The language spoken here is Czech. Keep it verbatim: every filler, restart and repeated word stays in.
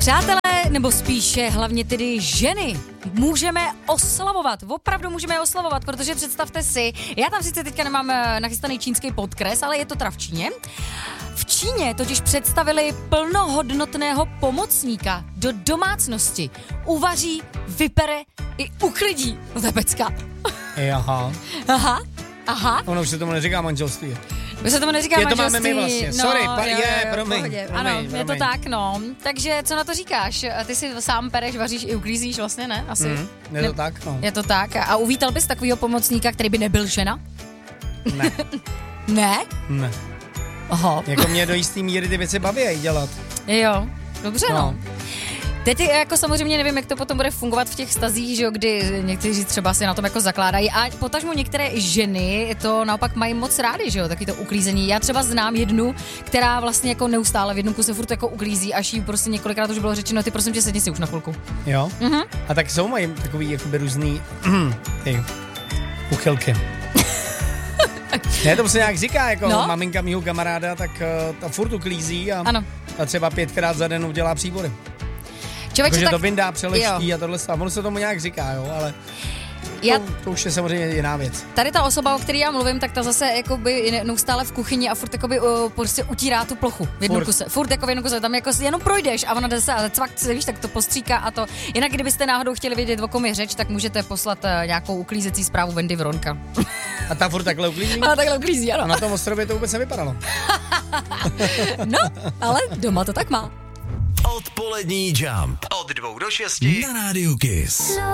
Přátelé, nebo spíše hlavně tedy ženy, můžeme oslavovat, opravdu můžeme oslavovat, protože představte si, já tam sice teďka nemám nachystaný čínský podkres, ale je to teda v Číně. V Číně totiž představili plnohodnotného pomocníka do domácnosti. Uvaří, vypere i uklidí. No to je pecka. Aha. Aha, aha. Ono už se tomu neříká manželství. Už se tomu neříká je manželství. Je to máme my vlastně. Sorry, no, pa, jo, je, jo, promiň, promiň. promiň. Ano, promiň. je to tak, no. Takže co na to říkáš? Ty si sám pereš, vaříš i uklízíš vlastně, ne? Asi. Mm, je to ne, tak, no. Je to tak. A uvítal bys takovýho pomocníka, který by nebyl žena? Ne. Ne? Ne. Aha. Jako mě do jistý míry ty věci baví dělat. Jo, dobře no. no. Teď jako samozřejmě nevím, jak to potom bude fungovat v těch vztazích, že jo, kdy někteří třeba si na tom jako zakládají a potažmo některé ženy to naopak mají moc rády, že jo, taky to uklízení. Já třeba znám jednu, která vlastně jako neustále v jednom kuse furt jako uklízí, až jí prostě několikrát už bylo řečeno, ty prosím tě, sedni si už na chvilku. Jo? Mhm. A tak jsou mají takový jakoby různý ty uchylky. Ne, to se nějak říká, jako no? Maminka mýho kamaráda, tak uh, ta furt uklízí a, ano. a třeba pětkrát za den udělá příbory. Člověče, Jakože tak... to vyndá, přeleští a tohle, a ono se tomu nějak říká, jo, ale já... to, to už je samozřejmě jiná věc. Tady ta osoba, o který já mluvím, tak ta zase jakoby neustále v kuchyni a furt jakoby uh, prostě utírá tu plochu v jednom kuse. Furt jako v jednom kuse, tam jako jenom projdeš a ona jde se a cvak, víš, tak to postříká a to. Jinak kdybyste náhodou chtěli vědět, o kom je řeč, tak můžete poslat uh, nějakou uklízecí zprávu Wendy Vronka. A ta furt takhle uklízí? A takhle uklízí, ano. A na tom ostrově to vůbec nevypadalo. No, ale doma to tak má. Odpolední Jump. Od dvou do šesti na Rádiu Kiss.